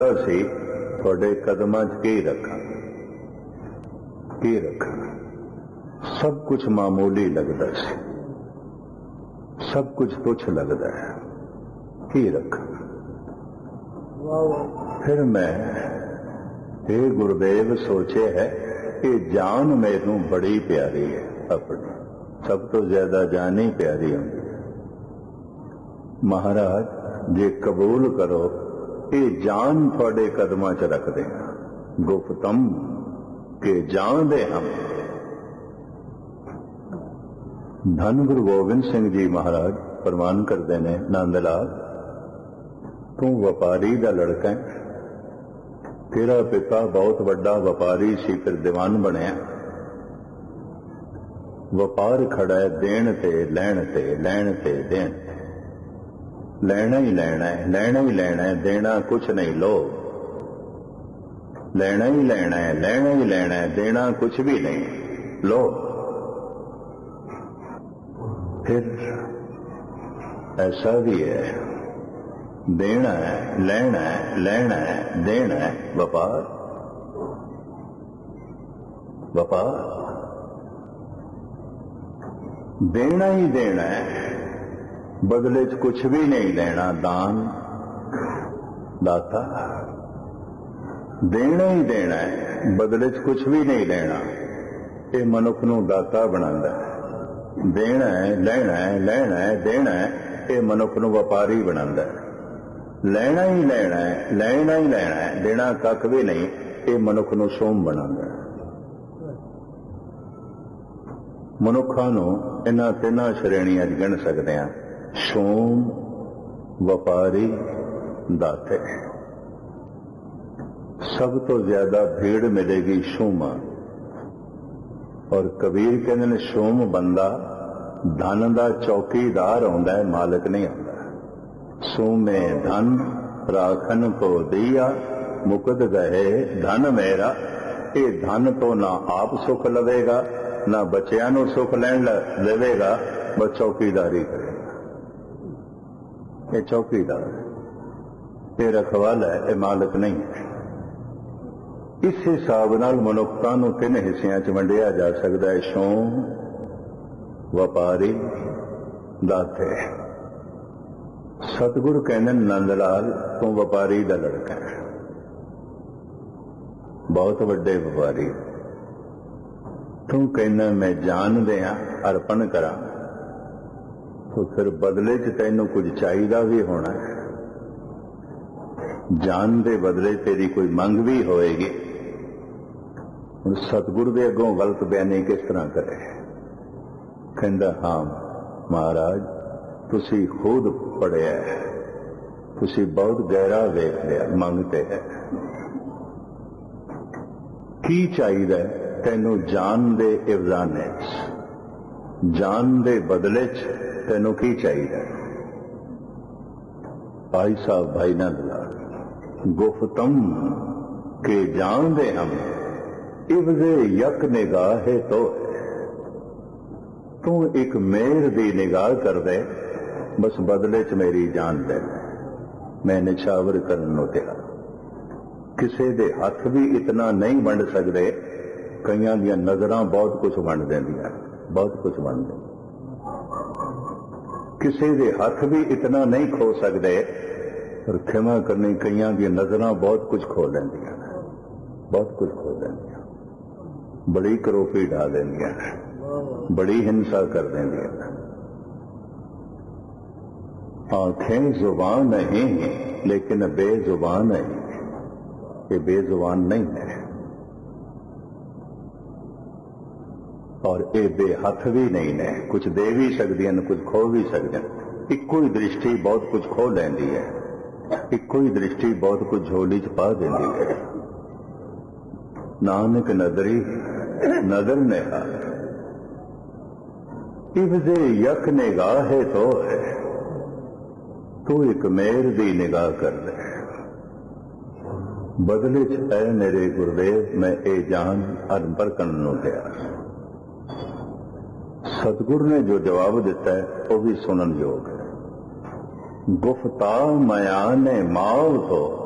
ਸੀ ਤੁਹਾਡੇ ਕਦਮਾਂ 'ਚ ਕੀ ਰੱਖਾਂ, ਕੀ ਰੱਖਾਂ। ਸਭ ਕੁਝ ਮਾਮੂਲੀ ਲੱਗਦਾ ਸੀ, ਸਭ ਕੁਝ ਤੁੱਛ ਲੱਗਦਾ ਹੈ, ਕੀ ਰੱਖਾਂ। ਫਿਰ ਮੈਂ ਇਹ ਗੁਰਦੇਵ ਸੋਚਿਆ ਹੈ ਕਿ ਜਾਨ ਮੈਨੂੰ ਬੜੀ ਪਿਆਰੀ ਹੈ, ਆਪਣੀ ਸਭ ਤੋਂ ਜ਼ਿਆਦਾ ਜਾਨ ਹੀ ਪਿਆਰੀ ਹੁੰਦੀ ਹੈ। ਮਹਾਰਾਜ ਜੇ ਕਬੂਲ ਕਰੋ ਇਹ ਜਾਨ ਤੁਹਾਡੇ ਕਦਮਾਂ 'ਚ ਰੱਖਦੇ ਹਾਂ, ਗੁਪਤਮ ਕਿ ਜਾਣਦੇ ਹਮ। ਧੰਨ ਗੁਰੂ ਗੋਬਿੰਦ ਸਿੰਘ ਜੀ ਮਹਾਰਾਜ ਫਰਮਾਨ ਕਰਦੇ ਨੇ, ਨੰਦ ਲਾਲ ਤੂੰ ਵਪਾਰੀ ਦਾ ਲੜਕਾ ਹੈ, ਤੇਰਾ ਪਿਤਾ ਬਹੁਤ ਵੱਡਾ ਵਪਾਰੀ ਸੀ, ਫਿਰ ਦੀਵਾਨ ਬਣਿਆ। ਵਪਾਰ ਖੜਾ ਹੈ ਦੇਣ ਤੇ ਲੈਣ ਤੇ, ਲੈਣ ਤੇ ਦੇਣ, ਲੈਣਾ ਹੀ ਲੈਣਾ ਹੈ, ਲੈਣਾ ਹੀ ਲੈਣਾ ਹੈ, ਦੇਣਾ ਕੁਛ ਨਹੀਂ। ਲੋ ਲੈਣਾ ਹੀ ਲੈਣਾ ਹੈ, ਲੈਣਾ ਹੀ ਲੈਣਾ ਹੈ, ਦੇਣਾ ਕੁਛ ਵੀ ਨਹੀਂ। ਲੋ फिर ऐसा भी है, देना है, लेना है, लेना है, देना है, व्यापार व्यापार देना ही देना है, बदले च कुछ भी नहीं लेना। दान दाता देना ही देना है, बदले च कुछ भी नहीं लेना। ये मनुख नूं दाता बनांदा है। देना है, लेना है, लेना है, देना है, ये मनुख नूं व्यापारी बनांदा है। लेना ही लेना है, लेना ही लेना है, देना कख भी नहीं, ये मनुख नूं सोम बनांदा है। मनुखां नूं इन्हां तिन्हां श्रेणियां 'च गिण सकदे हां, सोम, व्यापारी, दाते। सब तो ज्यादा भीड़ मिलेगी सोमा। और कबीर कहते ने सोम बंदा धन का चौकीदार होंदा है, मालिक नहीं होंदा। सोमे धन राखन को दिया, मुकद गए धन मेरा। ये धन तो ना आप सुख लवेगा, ना बच्चियां नूं सुख लैण देवेगा, बस चौकीदारी करेगा। ये चौकीदार है, ये रखवाला है, ये मालिक नहीं है। इस हिसाब नाल मनुखता नूं तीन हिस्सियां 'च वंडिया जा सकता है, सोम, व्यापारी, दाते। सतगुर कहने नंद लाल तू व्यापारी दा लड़का है, बहुत वड्डे व्यापारी। तू कहना मैं जान दियां अर्पण करा, तो फिर बदले च तैनूं कुछ चाहिदा भी होना है। जान दे बदले तेरी कोई मंग भी होएगी। ਹੁਣ ਸਤਿਗੁਰ ਦੇ ਅੱਗੋਂ ਗਲਤ ਬਿਆਨੀ ਕਿਸ ਤਰ੍ਹਾਂ ਕਰੇ। ਕਹਿੰਦਾ ਹਾਂ ਮਹਾਰਾਜ ਤੁਸੀਂ ਖੁਦ ਪੜਿਆ, ਤੁਸੀਂ ਬਹੁਤ ਗਹਿਰਾ ਵੇਖ ਲਿਆ, ਮੰਗਤੇ ਹੈ ਕੀ ਚਾਹੀਦਾ ਤੈਨੂੰ ਜਾਨ ਦੇ ਇਵਜ਼ਾਨੇ 'ਚ, ਜਾਨ ਦੇ ਬਦਲੇ 'ਚ ਤੈਨੂੰ ਕੀ ਚਾਹੀਦਾ। ਭਾਈ ਸਾਹਿਬ ਭਾਈ ਨੰਦ ਲਾਲ ਗੁਫਤਮ ਕੇ ਜਾਣਦੇ ਹਮ इवजे यक निगाहे तो। तू एक मेहर दी निगाह कर दे, बस बदले च मेरी जान दे। मैं निछावर करन नूं तैयार। किसी दे हथ भी इतना नहीं वंड सकते, कईयां दियां नजरां बहुत कुछ वंड देंदियां, बहुत कुछ वंड देंदियां। किसी दे हथ भी इतना नहीं खो सकते, पर खिमा करनी कईयां दियां नजरां बहुत कुछ खो लैंदियां, बहुत कुछ खो लैंदियां। बड़ी करोपी ढा देंदियां, बड़ी हिंसा कर देंदियां। आंखें जुबान नहीं लेकिन बेजुबान है, ये बेजुबान नहीं है। और ये बेहथ भी नहीं ने, कुछ दे भी सकदियां, कुछ खो भी सकदियां। इक्को ही दृष्टि बहुत कुछ खो लैंदी है, इक्को ही दृष्टि बहुत कुछ झोली च पा देंदी है। नानक नदरी नदर निगाह, इवजे यक निगाहे तो है। तू एक मेहर दी निगाह कर दे, बदले च ऐ मेरे गुरुदेव मैं ए जान अर्पण करन नूं तैयार। सतगुरु ने जो जवाब दिता है वह भी सुनन योग है। गुफ्ता मयाने माव हो